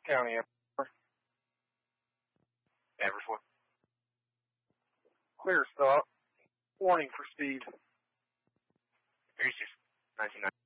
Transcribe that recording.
County Average. Average. Clear stop. Warning for speed. 36, 1990.